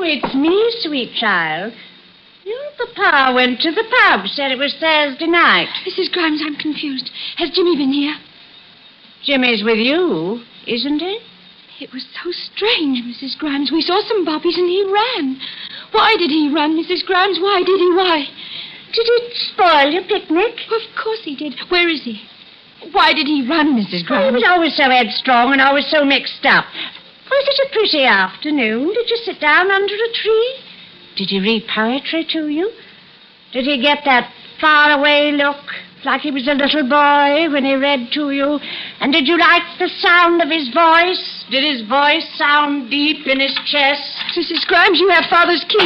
it's me, sweet child. Your papa went to the pub, said it was Thursday night. Mrs. Grimes, I'm confused. Has Jimmy been here? Jimmy's with you, isn't he? It was so strange, Mrs. Grimes. We saw some bobbies and he ran. Why did he run, Mrs. Grimes? Why did he? Why? Did it spoil your picnic? Of course he did. Where is he? Why did he run, Mrs. Grimes? He was always so headstrong and always so mixed up. Was it a pretty afternoon? Did you sit down under a tree? Did he read poetry to you? Did he get that faraway look, like he was a little boy when he read to you? And did you like the sound of his voice? Did his voice sound deep in his chest? Mrs. Grimes, you have Father's key.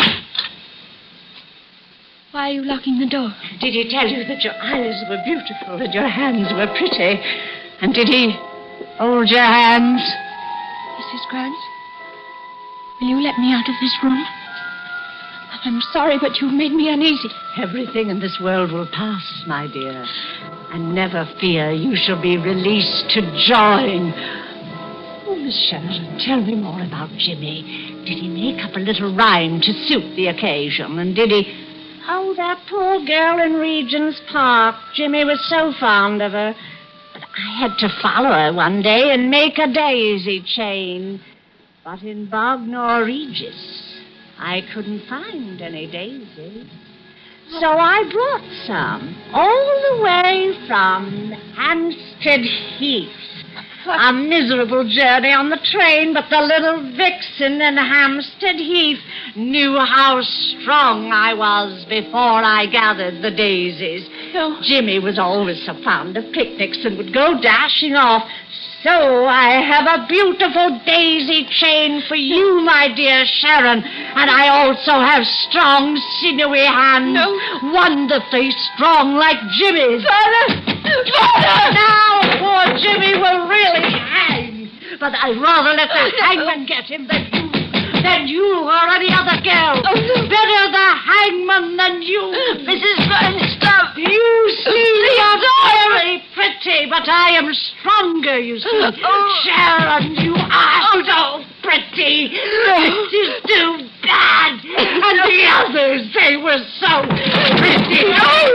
Why are you locking the door? Did he tell you that your eyes were beautiful and your hands were pretty? And did he hold your hands? Mrs. Grimes, will you let me out of this room? I'm sorry, but you've made me uneasy. Everything in this world will pass, my dear. And never fear, you shall be released to join. Oh, Miss Sheridan, tell me more about Jimmy. Did he make up a little rhyme to suit the occasion? And did he... Oh, that poor girl in Regent's Park. Jimmy was so fond of her. But I had to follow her one day and make a daisy chain. But in Bognor Regis, I couldn't find any daisies. So I brought some, all the way from Hampstead Heath. A miserable journey on the train, but the little vixen in Hampstead Heath knew how strong I was before I gathered the daisies. Oh. Jimmy was always so fond of picnics and would go dashing off. So I have a beautiful daisy chain for you, my dear Sharon. And I also have strong, sinewy hands. No. Wonderfully strong, like Jimmy's. Father! Father! Now poor Jimmy will really hang. But I'd rather let the hangman get him than you or any other girl. Oh, no. Better the hangman than you. Mrs. Grimes, stop. You see, you're very pretty, but I am stronger, you see. Oh. Sharon, you are so pretty. It is too bad. And the others, they were so pretty.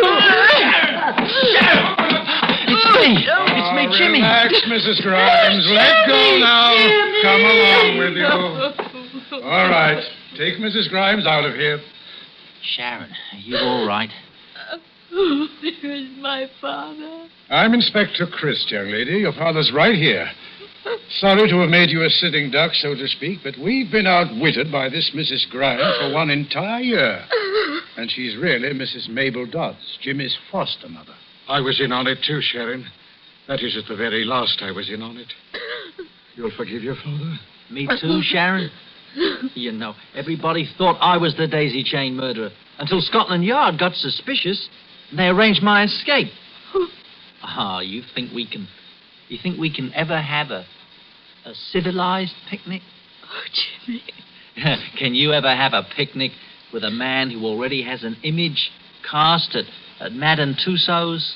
It's me, Jimmy. Relax, Mrs. Grimes. Let go now. Come along with you. All right. Take Mrs. Grimes out of here. Sharon, are you all right? Where is my father? I'm Inspector Chris, young lady. Your father's right here. Sorry to have made you a sitting duck, so to speak, but we've been outwitted by this Mrs. Grimes for one entire year. And she's really Mrs. Mabel Dodds, Jimmy's foster mother. I was in on it too, Sharon. That is, at the very last I was in on it. You'll forgive your father? Me too, Sharon. You know, everybody thought I was the daisy chain murderer until Scotland Yard got suspicious and they arranged my escape. You think we can ever have a civilized picnic? Oh, Jimmy. Can you ever have a picnic with a man who already has an image cast at Madame Tussauds?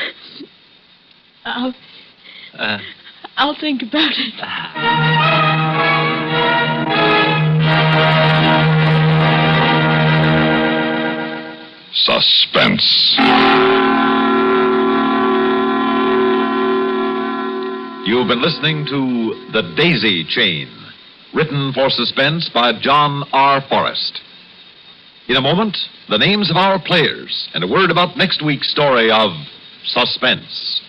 I'll think about it. Suspense. You've been listening to The Daisy Chain, written for suspense by John R. Forrest. In a moment, the names of our players and a word about next week's story of Suspense.